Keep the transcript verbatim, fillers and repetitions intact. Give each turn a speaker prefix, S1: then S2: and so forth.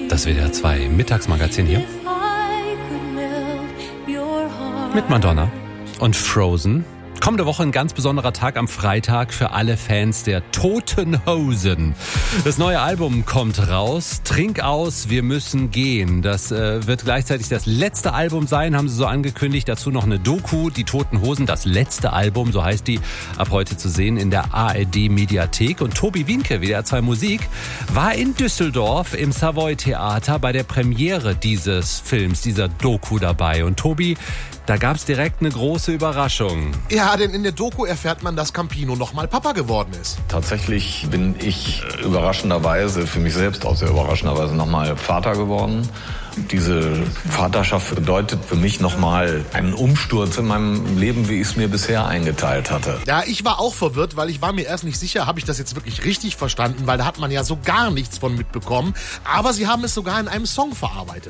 S1: Das W D R zwei Mittagsmagazin hier. Mit Madonna und Frozen. Kommende Woche ein ganz besonderer Tag am Freitag für alle Fans der Toten Hosen. Das neue Album kommt raus. Trink aus, wir müssen gehen. Das äh, wird gleichzeitig das letzte Album sein, haben sie so angekündigt. Dazu noch eine Doku, die Toten Hosen, das letzte Album, so heißt die, ab heute zu sehen in der A R D-Mediathek. Und Tobi Wienke, W D R zwei Musik, war in Düsseldorf im Savoy-Theater bei der Premiere dieses Films, dieser Doku dabei. Und Tobi, da gab's direkt eine große Überraschung.
S2: Ja, denn in der Doku erfährt man, dass Campino nochmal Papa geworden ist.
S3: Tatsächlich bin ich überraschenderweise, für mich selbst auch sehr überraschenderweise, nochmal Vater geworden. Diese Vaterschaft bedeutet für mich nochmal einen Umsturz in meinem Leben, wie ich es mir bisher eingeteilt hatte.
S2: Ja, ich war auch verwirrt, weil ich war mir erst nicht sicher, habe ich das jetzt wirklich richtig verstanden, weil da hat man ja so gar nichts von mitbekommen. Aber sie haben es sogar in einem Song verarbeitet.